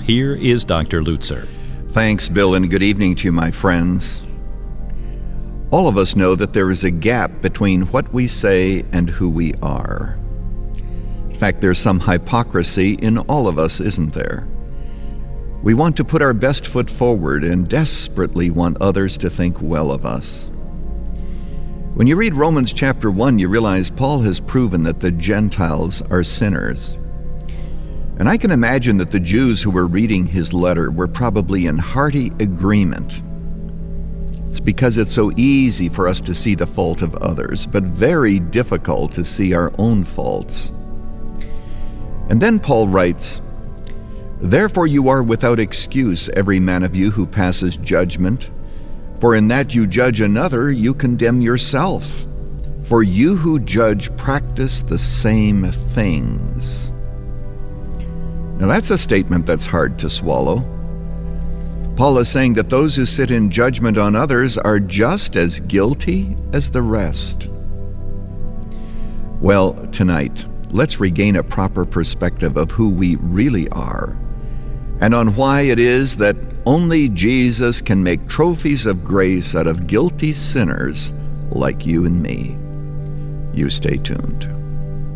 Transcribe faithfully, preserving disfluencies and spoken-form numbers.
here is Doctor Lutzer. Thanks, Bill, and good evening to you, my friends. All of us know that there is a gap between what we say and who we are. In fact, there's some hypocrisy in all of us, isn't there? We want to put our best foot forward and desperately want others to think well of us. When you read Romans chapter one, you realize Paul has proven that the Gentiles are sinners. And I can imagine that the Jews who were reading his letter were probably in hearty agreement. It's because it's so easy for us to see the fault of others, but very difficult to see our own faults. And then Paul writes, "Therefore you are without excuse, every man of you who passes judgment. For in that you judge another, you condemn yourself. For you who judge practice the same things." Now that's a statement that's hard to swallow. Paul is saying that those who sit in judgment on others are just as guilty as the rest. Well, tonight, let's regain a proper perspective of who we really are and on why it is that only Jesus can make trophies of grace out of guilty sinners like you and me. You stay tuned.